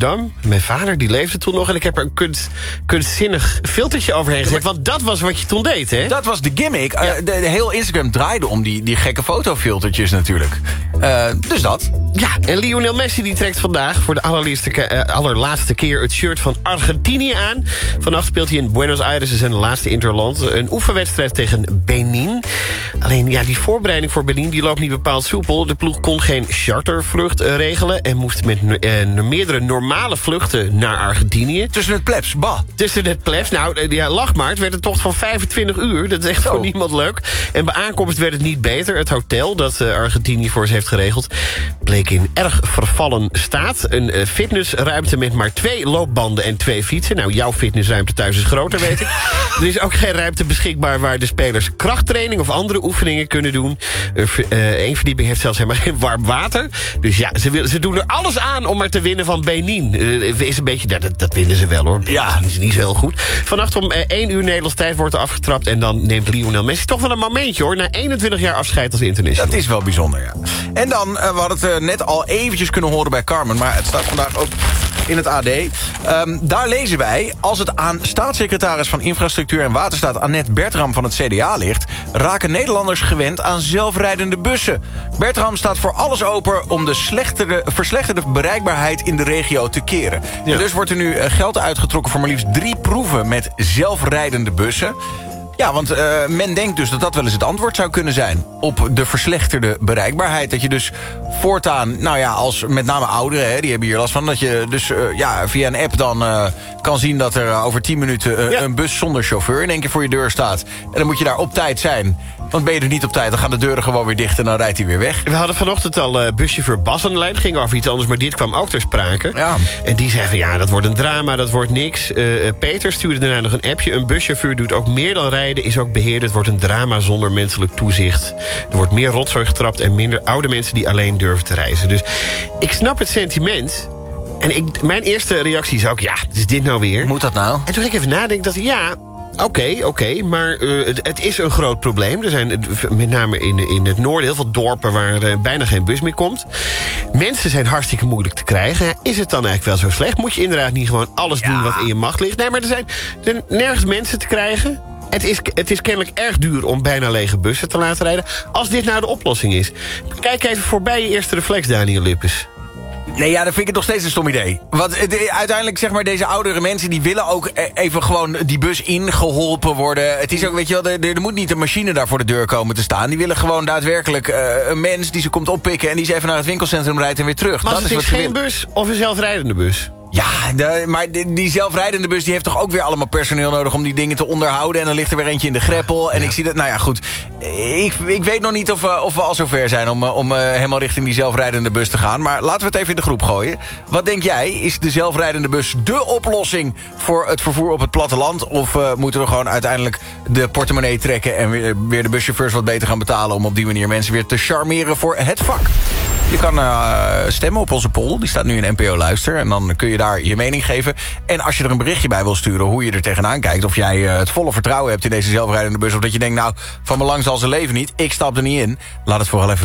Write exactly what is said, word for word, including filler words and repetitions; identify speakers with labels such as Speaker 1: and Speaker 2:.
Speaker 1: Amsterdam. Mijn vader, die leefde toen nog... en ik heb er een kunst, kunstzinnig filtertje overheen gezet. Want dat was wat je toen deed, hè?
Speaker 2: Dat was de gimmick.
Speaker 1: Ja.
Speaker 2: Uh, de, de heel Instagram draaide om die, die gekke fotofiltertjes natuurlijk. Uh, dus dat.
Speaker 1: Ja, en Lionel Messi die trekt vandaag... voor de allerlaatste, uh, allerlaatste keer het shirt van Argentinië aan. Vannacht speelt hij in Buenos Aires, zijn laatste interland. Een oefenwedstrijd tegen Benin. Alleen, ja, die voorbereiding voor Benin die loopt niet bepaald soepel. De ploeg kon geen chartervlucht uh, regelen... en moest met uh, meerdere normale vluchten naar Argentinië.
Speaker 2: Tussen het plebs, bah.
Speaker 1: Tussen het plebs, nou, uh, ja, lach maar. Het werd een tocht van vijfentwintig uur. Dat is echt voor niemand leuk. En bij aankomst werd het niet beter. Het hotel dat uh, Argentinië voor ze heeft geregeld... bleek in erg vervallen staat. Een uh, fitnessruimte met maar twee loopbanden en twee fietsen. Nou, jouw fitnessruimte thuis is groter, weet ik. Er is ook geen ruimte beschikbaar... waar de spelers krachttraining of andere oefeningen kunnen doen. Eén uh, uh, verdieping heeft zelfs helemaal geen warm water. Dus ja, ze, wil, ze doen er alles aan om maar te winnen van Benin. Uh, is een beetje, dat, dat winnen ze wel, hoor. Ja, dat is niet zo heel goed. Vannacht om uh, één uur Nederlands tijd wordt er afgetrapt... en dan neemt Lionel Messi toch wel een momentje, hoor. Na eenentwintig jaar afscheid als international.
Speaker 2: Dat is wel bijzonder, ja. En dan, uh, we hadden het uh, net al eventjes kunnen horen bij Carmen... maar het staat vandaag ook in het A D. Um, daar lezen wij, als het aan staatssecretaris van Infrastructuur en Waterstaat... Annette Bertram van het C D A ligt... raken Nederlanders gewend aan zelfrijdende bussen. Bertram staat voor alles open om de slechtere, verslechterde bereikbaarheid in de regio te keren. Ja. Dus wordt er nu geld uitgetrokken voor maar liefst drie proeven met zelfrijdende bussen. Ja, want uh, men denkt dus dat dat wel eens het antwoord zou kunnen zijn... op de verslechterde bereikbaarheid. Dat je dus voortaan, nou ja, als met name ouderen... Hè, die hebben hier last van, dat je dus uh, ja, via een app dan uh, kan zien... dat er uh, over tien minuten uh, ja. een bus zonder chauffeur in één keer voor je deur staat. En dan moet je daar op tijd zijn... Want ben je er niet op tijd, dan gaan de deuren gewoon weer dicht... en dan rijdt hij weer weg.
Speaker 1: We hadden vanochtend al uh, buschauffeur Bas aan de lijn. Ging over iets anders, maar dit kwam ook ter sprake.
Speaker 2: Ja.
Speaker 1: En die zei van, ja, dat wordt een drama, dat wordt niks. Uh, Peter stuurde daarna nog een appje. Een buschauffeur doet ook meer dan rijden, is ook beheerder. Het wordt een drama zonder menselijk toezicht. Er wordt meer rotzooi getrapt en minder oude mensen... die alleen durven te reizen. Dus ik snap het sentiment... En ik, mijn eerste reactie is ook, ja, is dit nou weer?
Speaker 2: Moet dat nou?
Speaker 1: En toen ging ik even nadenken dat, ja... Oké, okay, oké, okay, maar uh, het, het is een groot probleem. Er zijn met name in, in het noorden heel veel dorpen... waar uh, bijna geen bus meer komt. Mensen zijn hartstikke moeilijk te krijgen. Is het dan eigenlijk wel zo slecht? Moet je inderdaad niet gewoon alles ja. doen wat in je macht ligt? Nee, maar er zijn, er zijn nergens mensen te krijgen. Het is, het is kennelijk erg duur om bijna lege bussen te laten rijden. Als dit nou de oplossing is. Kijk even voorbij je eerste reflex, Daniel Lippes.
Speaker 2: Nee, ja, dat vind ik het nog steeds een stom idee. Want de, uiteindelijk, zeg maar, deze oudere mensen... die willen ook even gewoon die bus ingeholpen worden. Het is ook, weet je wel, er, er moet niet een machine daar voor de deur komen te staan. Die willen gewoon daadwerkelijk uh, een mens die ze komt oppikken... en die ze even naar het winkelcentrum rijdt en weer terug.
Speaker 1: Maar
Speaker 2: dat
Speaker 1: het
Speaker 2: is,
Speaker 1: is
Speaker 2: wat
Speaker 1: geen bus of een zelfrijdende bus?
Speaker 2: Ja, de, maar die, die zelfrijdende bus die heeft toch ook weer allemaal personeel nodig... om die dingen te onderhouden. En dan ligt er weer eentje in de greppel. En ja. ik zie dat, nou ja, goed. Ik, ik weet nog niet of, uh, of we al zover zijn om, uh, om uh, helemaal richting die zelfrijdende bus te gaan. Maar laten we het even in de groep gooien. Wat denk jij? Is de zelfrijdende bus dé oplossing voor het vervoer op het platteland? Of uh, moeten we gewoon uiteindelijk de portemonnee trekken... en weer, weer de buschauffeurs wat beter gaan betalen... om op die manier mensen weer te charmeren voor het vak? Je kan uh, stemmen op onze poll. Die staat nu in N P O Luister. En dan kun je daar je mening geven. En als je er een berichtje bij wil sturen hoe je er tegenaan kijkt... of jij uh, het volle vertrouwen hebt in deze zelfrijdende bus... of dat je denkt, nou, van belang zal ze leven niet. Ik stap er niet in. Laat het vooral even